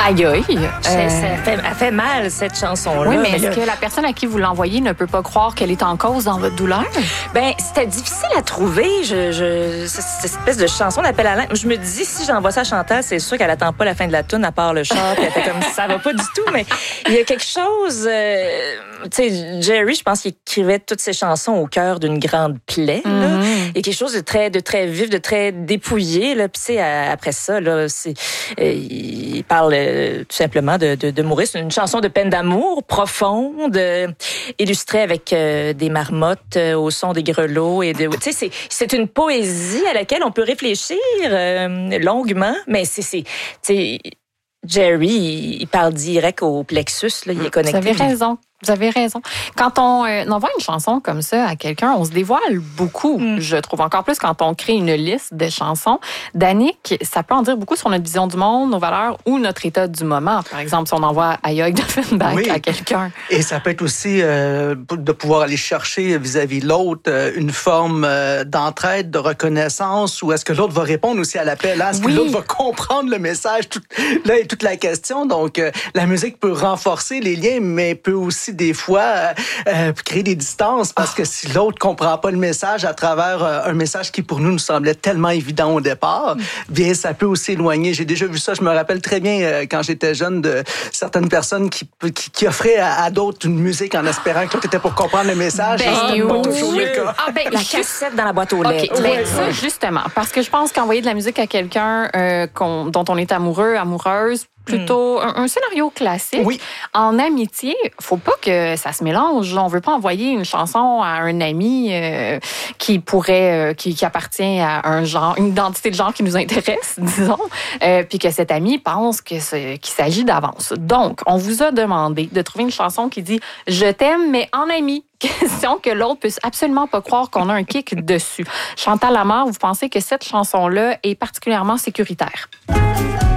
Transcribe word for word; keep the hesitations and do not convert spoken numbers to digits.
Aïe, aïe. Euh... Ça, ça fait, elle fait mal, cette chanson-là. Oui, mais, mais est-ce là... que la personne à qui vous l'envoyez ne peut pas croire qu'elle est en cause dans votre douleur? Ben, c'était difficile à trouver. Je, je, cette espèce de chanson d'appel à l'aide. Je me dis, si j'envoie ça à Chantal, c'est sûr qu'elle attend pas la fin de la tune à part le char. Puis elle fait comme ça va pas du tout. Mais il y a quelque chose. Euh, tu sais, Jerry, je pense qu'il écrivait toutes ses chansons au cœur d'une grande plaie. Mm-hmm. Là. Il y a quelque chose de très, de très vif, de très dépouillé. Là. Puis tu sais, après ça, là, c'est, euh, il parle euh, tout simplement de, de, de mourir. C'est une chanson de peine d'amour profonde, euh, illustrée avec euh, des marmottes euh, au son des grelots et de. Tu sais, c'est, c'est une poésie à laquelle on peut réfléchir euh, longuement, mais c'est, c'est, tu sais, Jerry, il, il parle direct au plexus, là, il est connecté. Vous avez raison. Vous avez raison. Quand on euh, envoie une chanson comme ça à quelqu'un, on se dévoile beaucoup, mm. je trouve. Encore plus quand on crée une liste de chansons. Danick, ça peut en dire beaucoup sur notre vision du monde, nos valeurs ou notre état du moment. Par exemple, si on envoie Aïe aïe d'Offenbach oui. à quelqu'un. Et ça peut être aussi euh, de pouvoir aller chercher vis-à-vis de l'autre euh, une forme euh, d'entraide, de reconnaissance, ou est-ce que l'autre va répondre aussi à l'appel? Hein? Est-ce oui. que l'autre va comprendre le message? Tout, là est toute la question. Donc, euh, la musique peut renforcer les liens, mais peut aussi des fois euh, euh, créer des distances parce que si l'autre comprend pas le message à travers euh, un message qui pour nous nous semblait tellement évident au départ, bien ça peut aussi éloigner. J'ai déjà vu ça, je me rappelle très bien euh, quand j'étais jeune de certaines personnes qui, qui, qui offraient à, à d'autres une musique en espérant que l'autre était pour comprendre le message. Ben, ça, c'était oui. pas toujours le cas. Ah ben, la cassette dans la boîte aux lettres. Okay. Ben, ça, justement, parce que je pense qu'envoyer de la musique à quelqu'un euh, qu'on, dont on est amoureux, amoureuse, plutôt un, un scénario classique. Oui. En amitié, faut pas que ça se mélange. On veut pas envoyer une chanson à un ami euh, qui pourrait, euh, qui, qui appartient à un genre, une identité de genre qui nous intéresse, disons, euh, puis que cet ami pense que c'est, qu'il s'agit d'avance. Donc, on vous a demandé de trouver une chanson qui dit « Je t'aime, mais en ami ». Question que l'autre puisse absolument pas croire qu'on a un kick dessus. Chantal Lamarre, vous pensez que cette chanson-là est particulièrement sécuritaire?